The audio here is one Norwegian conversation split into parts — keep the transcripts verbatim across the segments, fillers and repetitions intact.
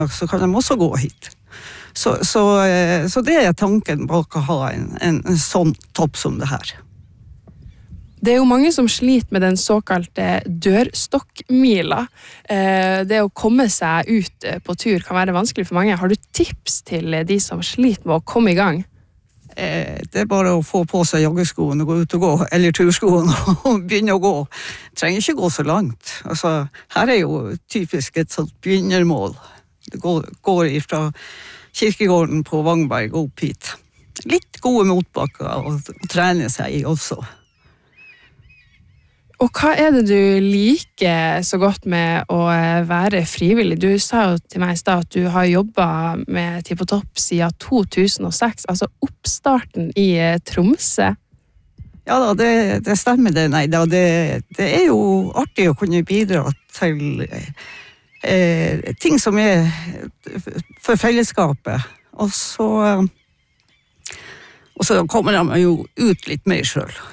så kan de også gå hit. Så, så, så det er tanken bak å ha en, en, en sånn topp som det her. Det er jo mange som sliter med den såkalte dørstokkmila. Det å komme seg ut på tur kan være vanskelig for mange. Har du tips til de som sliter med å komme i gang? Det er bare å få på seg joggeskoene og gå ut og gå, eller turskoene og begynne å gå. Trenger ikke gå så langt. Altså, her er jo typisk et sånt begynnermål. Det går, går fra kirkegården på Vangberg opp hit. Litt gode motbakker å trene seg i også. Og hva er det du liker så godt med å være frivillig? Du sa jo til meg i stad at du har jobbet med Ti på topp siden to tusen og seks, altså oppstarten i Tromsø. Ja da, det, det stemmer det. Nei, da, det, det er jo artig å kunne bidra til eh, ting som er for fellesskapet. Og så, og så kommer de jo ut litt mer selv.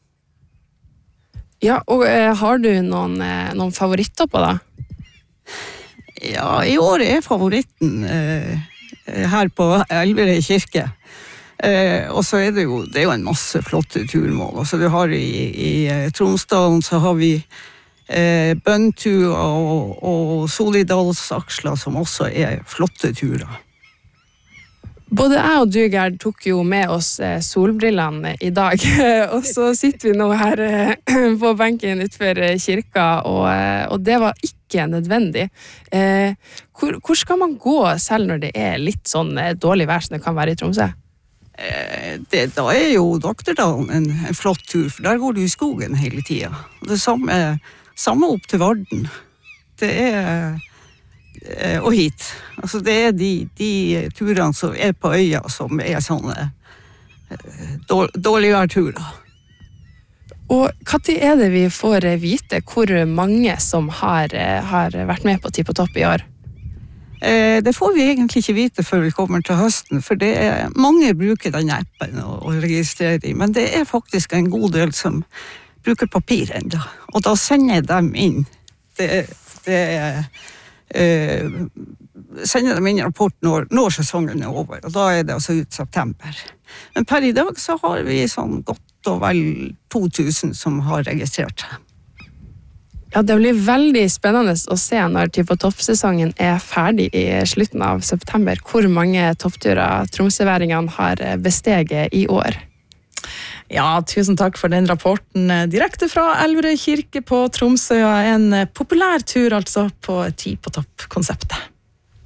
Ja, og eh, har du noen, eh, noen favorittopper da? Ja, i år er favoritten eh, her på Elverøy kirke. Eh, og så er det jo, det er jo en masse flotte turmål. Altså, du har i, i Tromsdalen så har vi eh, Bønntua og, og Solidalsaksla som også er flotte turer. Både jeg og du, Gerd, tok jo med oss solbrillene i dag, og så sitter vi nå her på benken utenfor kirka, og, og det var ikke nødvendig. Hvor, hvor skal man gå selv når det er litt sånn dårlig vær som det kan være i Tromsø? Det, da er jo Dokterdalen en, en flott tur, for der går du i skogen hele tiden. Det samme, samme opp til Varden. Det er... og hit. Altså det er de, de turene som er på øya som er sånne dårligere turer. Og hva tid er det vi får vite hvor mange som har, har vært med på Ti på topp i år? Eh, det får vi egentlig ikke vite før vi kommer til høsten, for det er, mange bruker den appen og, og registrerer i, men det er faktisk en god del som bruker papir enda. Og da sender jeg dem inn. Det, det er Uh, sender dem inn i rapport når, når sesongen er over, og da er det altså ut september. Men per i dag så har vi sånn godt og vel to tusen som har registrert seg. Ja, det blir veldig spennende å se når Ti på topp-sesongen er ferdig i slutten av september, hvor mange toppturer tromsøværingene har besteget i år. Ja, tusen takk for den rapporten. Direkte fra Elverøy kirke på Tromsø, en populær tur altså på Ti på topp-konseptet.